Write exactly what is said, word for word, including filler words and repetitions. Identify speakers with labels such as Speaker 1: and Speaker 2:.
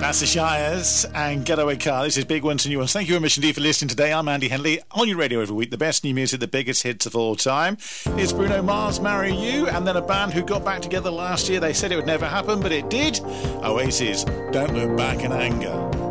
Speaker 1: That's the Shires and Getaway Car. This is Big Ones and New Ones. Thank you very much indeed for listening today. I'm Andy Henley on your radio every week. The best new music, the biggest hits of all time. It's Bruno Mars, Marry You, and then a band who got back together last year. They said it would never happen, but it did. Oasis, Don't Look Back in Anger.